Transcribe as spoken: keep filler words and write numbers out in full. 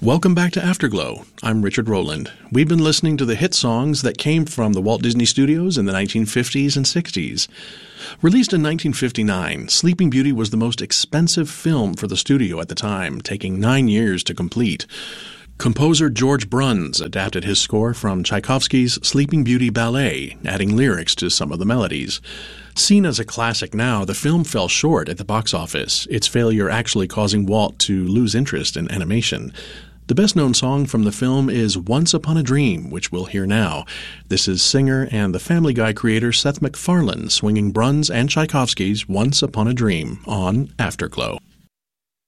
Welcome back to Afterglow. I'm Richard Rowland. We've been listening to the hit songs that came from the Walt Disney Studios in the nineteen fifties and sixties. Released in nineteen fifty-nine, Sleeping Beauty was the most expensive film for the studio at the time, taking nine years to complete. Composer George Bruns adapted his score from Tchaikovsky's Sleeping Beauty Ballet, adding lyrics to some of the melodies. Seen as a classic now, the film fell short at the box office, its failure actually causing Walt to lose interest in animation. The best-known song from the film is Once Upon a Dream, which we'll hear now. This is singer and the Family Guy creator Seth MacFarlane swinging Bruns and Tchaikovsky's Once Upon a Dream on Afterglow.